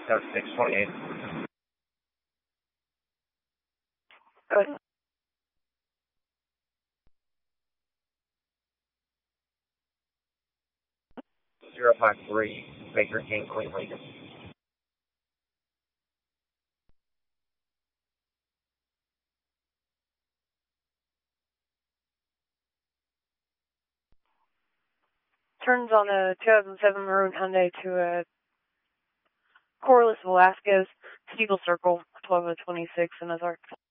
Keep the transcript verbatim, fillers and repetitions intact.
seventy-six twenty-eight. Good. zero five three, Baker King, Queen Lincoln. Turns on a two thousand seven Maroon Hyundai to a Corliss Velasquez, Steeple Circle, twelve oh twenty-six in Ozark.